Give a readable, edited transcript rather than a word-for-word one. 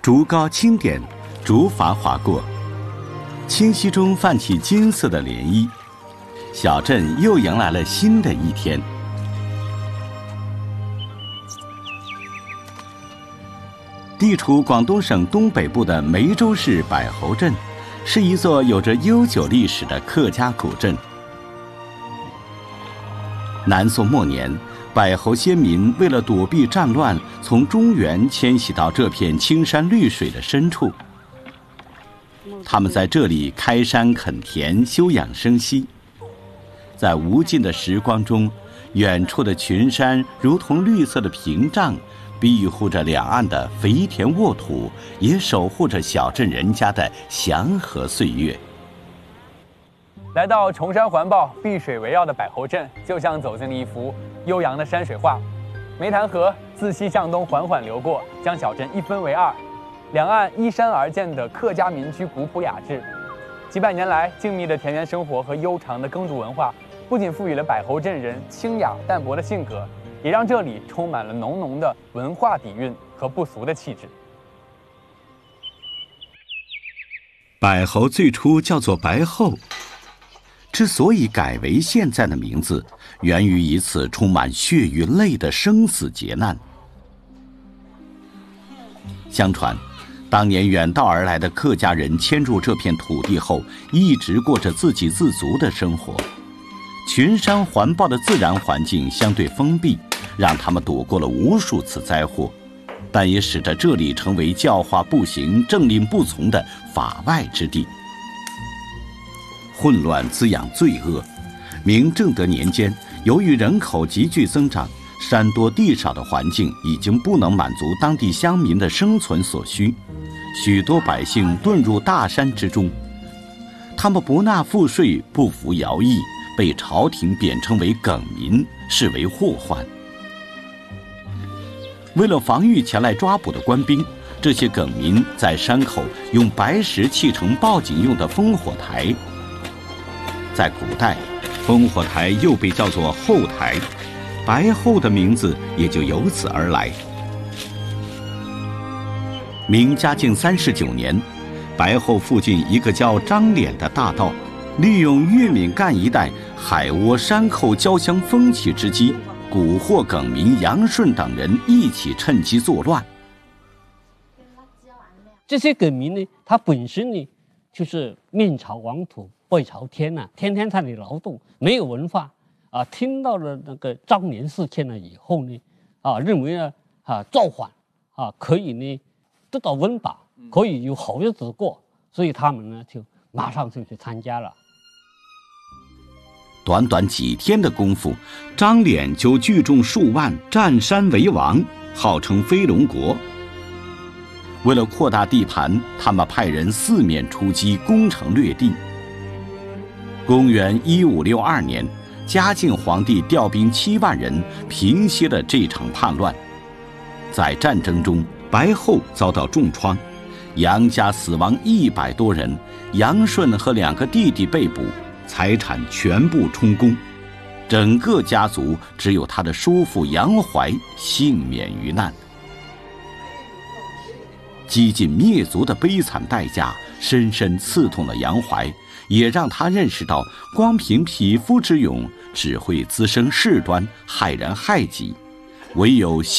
竹篙轻点，竹筏划过，清溪中泛起金色的涟漪，小镇又迎来了新的一天。地处广东省东北部的梅州市柏侯镇，是一座有着悠久历史的客家古镇。南宋末年，柏侯先民为了躲避战乱，从中原迁徙到这片青山绿水的深处。他们在这里开山垦田，休养生息。在无尽的时光中，远处的群山如同绿色的屏障，庇护着两岸的肥田沃土，也守护着小镇人家的祥和岁月。 来到崇山环抱、碧水围绕的柏侯镇，就像走进了一幅悠扬的山水画。梅潭河自西向东缓缓流过，将小镇一分为二，两岸依山而建的客家民居古朴雅致。几百年来，静谧的田园生活和悠长的耕读文化，不仅赋予了柏侯镇人清雅淡泊的性格，也让这里充满了浓浓的文化底蕴和不俗的气质。 柏侯最初叫做白后，之所以改为现在的名字，源于一次充满血与泪的生死劫难。相传，当年远道而来的客家人迁入这片土地后，一直过着自给自足的生活。群山环抱的自然环境相对封闭，让他们躲过了无数次灾祸，但也使得这里成为教化不行、政令不从的法外之地。混乱滋养罪恶。明正德年间，由于人口急剧增长，山多地少的环境已经不能满足当地乡民的生存所需，许多百姓遁入大山之中。他们不纳赋税，不服徭役，被朝廷贬称为梗民，视为祸患。为了防御前来抓捕的官兵，这些梗民在山口用白石砌成报警用的烽火台。在古代，烽火台又被叫做后台，白后的名字也就由此而来。明嘉靖39年，白后附近一个叫张脸的大盗，利用岳敏干一带海窝山寇交相风起之机，蛊惑梗民杨顺等人一起趁机作乱。 这些梗民呢，他本身呢就是面朝黄土背朝天呐，天天在那里劳动，没有文化啊。听到了那个张脸事件了以后呢，认为呢造反可以呢得到温饱，可以有好日子过，所以他们呢就马上就去参加了。 短短几天的功夫，张脸就聚众数万，占山为王，号称飞龙国。为了扩大地盘，他们派人四面出击，攻城略地。公元1562年，嘉靖皇帝调兵7万人，平息了这场叛乱。在战争中，白后遭到重创，杨家死亡100多人，杨顺和2个弟弟被捕，财产全部充公，整个家族只有他的叔父杨怀幸免于难。几近灭族的悲惨代价深深刺痛了杨怀，也让他认识到光凭匹夫之勇只会滋生事端，害人害己，唯有